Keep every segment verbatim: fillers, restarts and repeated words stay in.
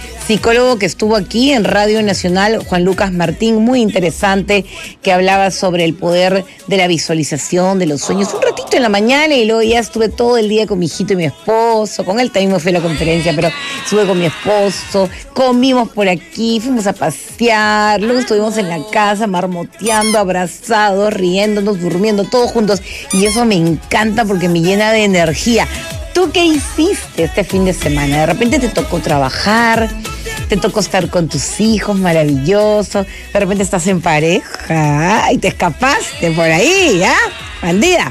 psicólogo que estuvo aquí en Radio Nacional, Juan Lucas Martín, muy interesante, que hablaba sobre el poder de la visualización, de los sueños, un ratito en la mañana, y luego ya estuve todo el día con mi hijito y mi esposo, con él también me fui a la conferencia, pero estuve con mi esposo, comimos por aquí, fuimos a pasear, luego estuvimos en la casa marmoteando, abrazados, riéndonos, durmiendo, todos juntos, y eso me encanta porque me llena de energía. ¿Tú qué hiciste este fin de semana? De repente te tocó trabajar, te tocó estar con tus hijos, maravilloso. De repente estás en pareja y te escapaste por ahí, ¿ah? Bandida.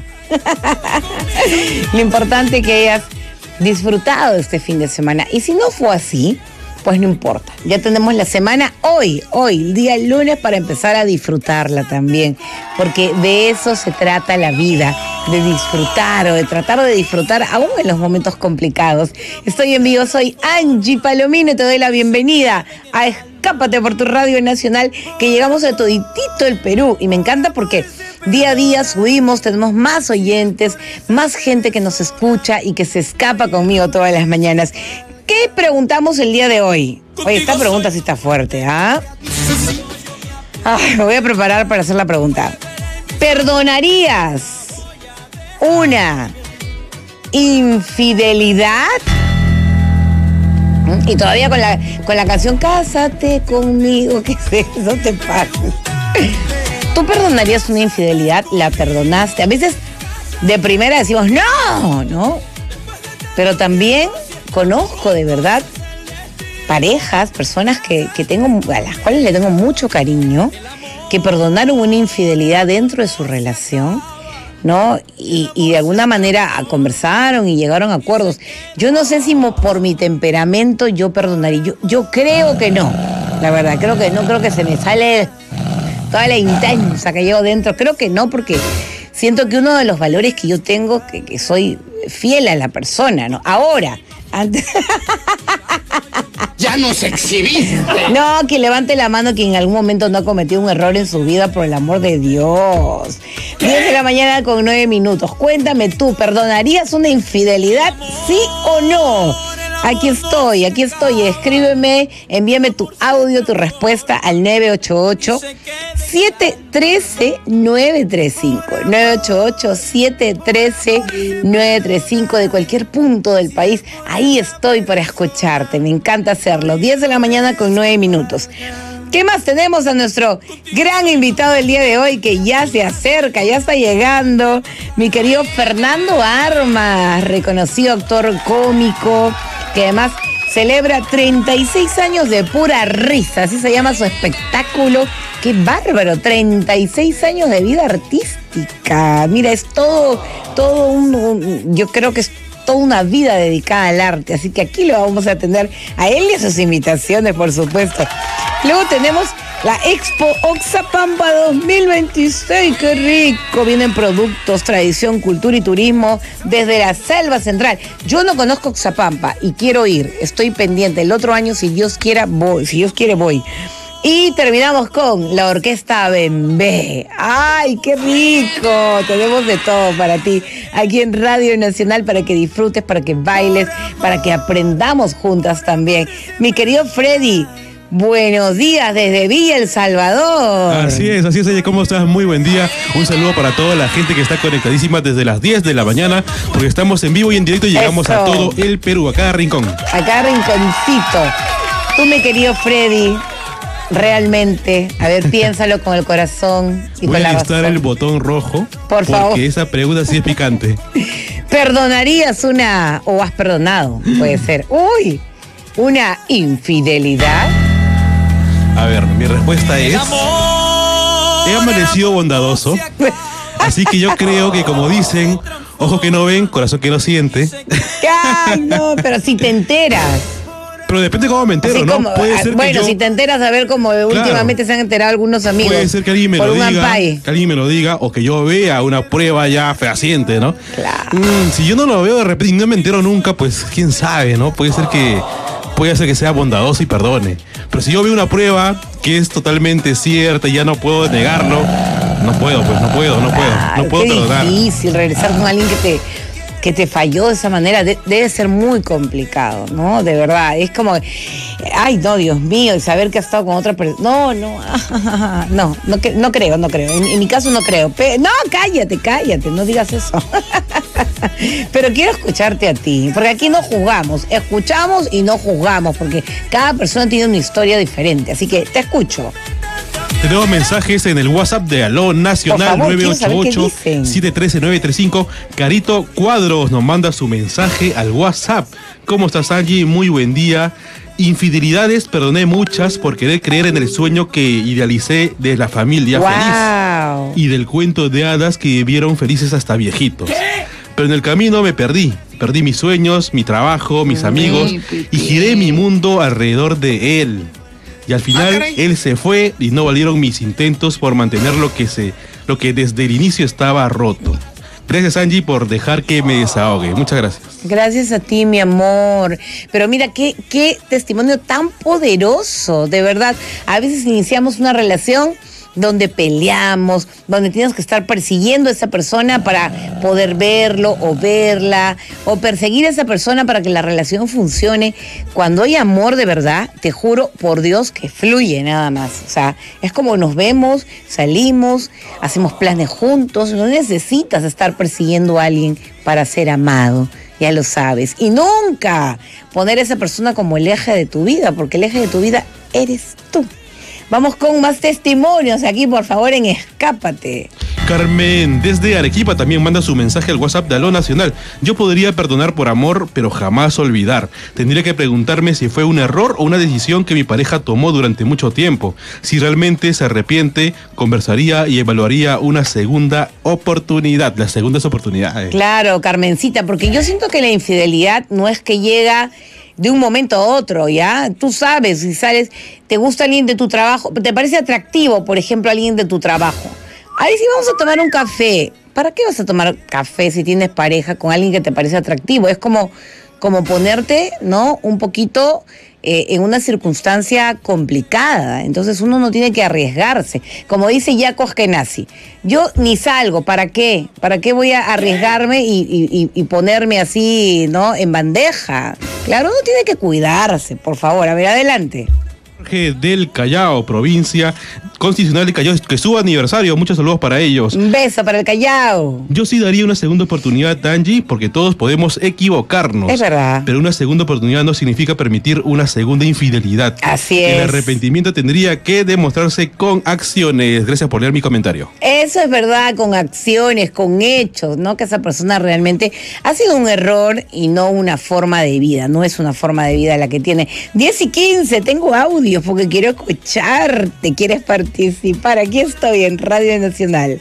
Lo importante es que hayas disfrutado este fin de semana. Y si no fue así, pues no importa. Ya tenemos la semana hoy, hoy, el día lunes, para empezar a disfrutarla también. Porque de eso se trata la vida, de disfrutar o de tratar de disfrutar aún en los momentos complicados. Estoy en vivo, soy Angie Palomino y te doy la bienvenida a Escápate por tu Radio Nacional, que llegamos a toditito el Perú. Y me encanta porque día a día subimos, tenemos más oyentes, más gente que nos escucha y que se escapa conmigo todas las mañanas. ¿Qué preguntamos el día de hoy? Oye, esta pregunta sí está fuerte, ¿ah? Ay, me voy a preparar para hacer la pregunta. ¿Perdonarías una infidelidad? Y todavía con la, con la canción Cásate conmigo, ¿qué es eso? Te pases. ¿Tú perdonarías una infidelidad? ¿La perdonaste? A veces de primera decimos, no, no. Pero también conozco de verdad parejas, personas que, que tengo, a las cuales le tengo mucho cariño, que perdonaron una infidelidad dentro de su relación, ¿no? Y, y de alguna manera conversaron y llegaron a acuerdos. Yo no sé si por mi temperamento yo perdonaría. Yo, yo creo que no, la verdad, creo que no, creo que se me sale toda la intensa que llevo dentro. Creo que no, porque siento que uno de los valores que yo tengo, que, que soy fiel a la persona, ¿no? Ahora, antes... ¡Ya nos exhibiste! No, que levante la mano quien en algún momento no ha cometido un error en su vida, por el amor de Dios. ¿Qué? diez de la mañana con nueve minutos. Cuéntame tú, ¿perdonarías una infidelidad, sí o no? Aquí estoy, aquí estoy. Escríbeme, envíame tu audio, tu respuesta al nueve ocho ocho, siete uno tres, nueve tres cinco. nueve ocho ocho, siete uno tres, nueve tres cinco de cualquier punto del país. Ahí estoy para escucharte, me encanta hacerlo. diez de la mañana con nueve minutos. ¿Qué más tenemos a nuestro gran invitado del día de hoy, que ya se acerca, ya está llegando? Mi querido Fernando Armas, reconocido actor cómico, que además celebra treinta y seis años de pura risa, así se llama su espectáculo. ¡Qué bárbaro! treinta y seis años de vida artística. Mira, es todo, todo un, un yo creo que es toda una vida dedicada al arte, así que aquí lo vamos a atender a él y a sus invitaciones, por supuesto. Luego tenemos la Expo Oxapampa dos mil veintiséis, ¡qué rico! Vienen productos, tradición, cultura y turismo desde la selva central. Yo no conozco Oxapampa y quiero ir, estoy pendiente. El otro año, si Dios quiera, voy, si Dios quiere, voy. Y terminamos con la Orquesta Bembé. ¡Ay, qué rico! Tenemos de todo para ti aquí en Radio Nacional, para que disfrutes, para que bailes, para que aprendamos juntas también. Mi querido Freddy, buenos días desde Villa El Salvador. Así es, así es, oye, ¿cómo estás? Muy buen día. Un saludo para toda la gente que está conectadísima desde las diez de la mañana, porque estamos en vivo y en directo y llegamos Eso. a todo el Perú, a cada rincón. A cada rinconcito. Tú, mi querido Freddy, realmente, a ver, piénsalo con el corazón y Voy con la a listar razón. el botón rojo, por favor, porque esa pregunta sí es picante. ¿Perdonarías una, o has perdonado, puede ser, uy, una infidelidad? A ver, mi respuesta es: he amanecido bondadoso, así que yo creo que, como dicen, ojo que no ven, corazón que no siente. Ay, no, pero si te enteras. Pero depende cómo me entero, Así ¿no? como, Puede ser bueno, que yo... si te enteras, a ver cómo Claro. últimamente se han enterado algunos amigos. Puede ser que alguien me por lo un diga, ampay. que alguien me lo diga, o que yo vea una prueba ya fehaciente, ¿no? Claro. Mm, si yo no lo veo de repente y no me entero nunca, pues quién sabe, ¿no? Puede ser que puede ser que sea bondadoso y perdone. Pero si yo veo una prueba que es totalmente cierta y ya no puedo negarlo, no puedo, pues no puedo, no puedo, Claro, no puedo qué perdonar. difícil regresar con alguien que te que te falló de esa manera, de, debe ser muy complicado, ¿no? De verdad, es como, ay, no, Dios mío, y saber que ha estado con otra persona. No, no, no, no, no creo, no creo. En, en mi caso no creo. Pe- no, cállate, cállate, no digas eso. Pero quiero escucharte a ti, porque aquí no juzgamos, escuchamos y no juzgamos, porque cada persona tiene una historia diferente, así que te escucho. Tenemos mensajes en el WhatsApp de Aló Nacional nueve ocho ocho, siete uno tres, nueve tres cinco. Carito Cuadros nos manda su mensaje al WhatsApp. ¿Cómo estás, Angie? Muy buen día. Infidelidades, perdoné muchas por querer creer en el sueño que idealicé de la familia wow. feliz y del cuento de hadas que vivieron felices hasta viejitos. Pero en el camino me perdí. Perdí mis sueños, mi trabajo, mis amigos y giré mi mundo alrededor de él. Y al final ah, él se fue y no valieron mis intentos por mantener lo que se, lo que desde el inicio estaba roto. Gracias, Angie, por dejar que me desahogue. Muchas gracias. Gracias a ti, mi amor. Pero mira, qué, qué testimonio tan poderoso, de verdad. A veces iniciamos una relación donde peleamos, donde tienes que estar persiguiendo a esa persona para poder verlo o verla, o perseguir a esa persona para que la relación funcione. Cuando hay amor de verdad, te juro por Dios que fluye nada más. O sea, es como nos vemos, salimos, hacemos planes juntos, no necesitas estar persiguiendo a alguien para ser amado. Ya lo sabes. Y nunca poner a esa persona como el eje de tu vida, porque el eje de tu vida eres tú. Vamos con más testimonios aquí, por favor, en Escápate. Carmen, desde Arequipa, también manda su mensaje al WhatsApp de Aló Nacional. Yo podría perdonar por amor, pero jamás olvidar. Tendría que preguntarme si fue un error o una decisión que mi pareja tomó durante mucho tiempo. Si realmente se arrepiente, conversaría y evaluaría una segunda oportunidad. Las segundas oportunidades. Claro, Carmencita, porque yo siento que la infidelidad no es que llega de un momento a otro, ¿ya? Tú sabes, si sales, te gusta alguien de tu trabajo, te parece atractivo, por ejemplo, alguien de tu trabajo. Ahí sí vamos a tomar un café. ¿Para qué vas a tomar café si tienes pareja con alguien que te parece atractivo? Es como, como ponerte, ¿no? Un poquito eh, en una circunstancia complicada. Entonces uno no tiene que arriesgarse. Como dice Jaco Askenazi, yo ni salgo, ¿para qué? ¿Para qué voy a arriesgarme y, y, y ponerme así, ¿no? En bandeja. Claro, uno tiene que cuidarse, por favor. A ver, adelante. Jorge del Callao, provincia constitucional de Callao, que su aniversario, muchos saludos para ellos. Un beso para el Callao. Yo sí daría una segunda oportunidad, Angie, porque todos podemos equivocarnos. Es verdad. Pero una segunda oportunidad no significa permitir una segunda infidelidad. Así es. El arrepentimiento tendría que demostrarse con acciones. Gracias por leer mi comentario. Eso es verdad, con acciones, con hechos, ¿no? Que esa persona realmente ha sido un error y no una forma de vida. No es una forma de vida la que tiene. diez y quince, tengo audio porque quiero escucharte, quieres participar. Aquí estoy en Radio Nacional.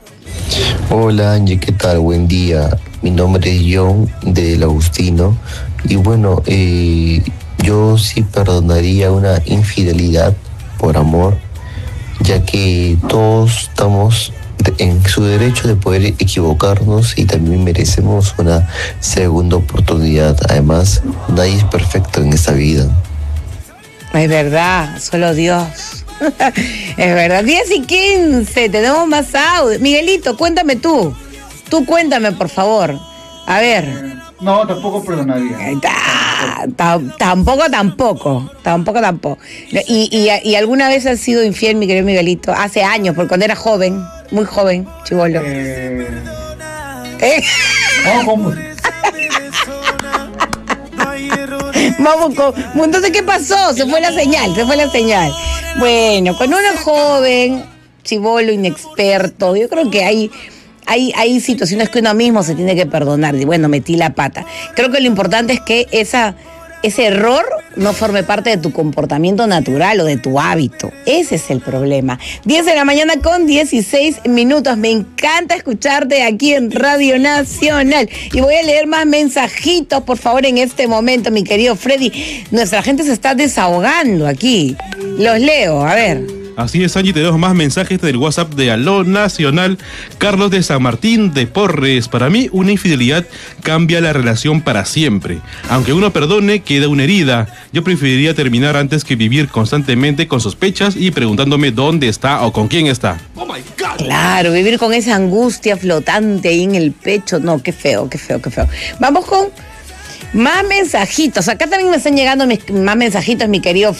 Hola, Angie, ¿qué tal? Buen día. Mi nombre es John del Agustino y bueno, eh, yo sí perdonaría una infidelidad por amor, ya que todos estamos en su derecho de poder equivocarnos y también merecemos una segunda oportunidad. Además, nadie es perfecto en esta vida. Es verdad, solo Dios. Es verdad. diez y quince, tenemos más audio. Miguelito, cuéntame tú. Tú cuéntame, por favor. A ver. Eh, no, tampoco perdonaría. Ta, ta, tampoco, tampoco. Tampoco, tampoco. Y, y, ¿Y alguna vez has sido infiel, mi querido Miguelito? Hace años, porque cuando era joven, muy joven, chibolo. Eh... ¿Eh? No, ¿cómo? Vamos con... Entonces, ¿qué pasó? Se fue la señal, se fue la señal. Bueno, cuando uno es joven, chibolo, inexperto, yo creo que hay, hay, hay situaciones que uno mismo se tiene que perdonar. Y bueno, metí la pata. Creo que lo importante es que esa, ese error no forme parte de tu comportamiento natural o de tu hábito. Ese es el problema. diez de la mañana con dieciséis minutos. Me encanta escucharte aquí en Radio Nacional. Y voy a leer más mensajitos, por favor, en este momento, mi querido Freddy. Nuestra gente se está desahogando aquí. Los leo, a ver. Así es, Angie, tenemos más mensajes del WhatsApp de Aló Nacional. Carlos de San Martín de Porres. Para mí, una infidelidad cambia la relación para siempre. Aunque uno perdone, queda una herida. Yo preferiría terminar antes que vivir constantemente con sospechas y preguntándome dónde está o con quién está. Oh my God. Claro, vivir con esa angustia flotante ahí en el pecho. No, qué feo, qué feo, qué feo. Vamos con más mensajitos. Acá también me están llegando mis, más mensajitos, mi querido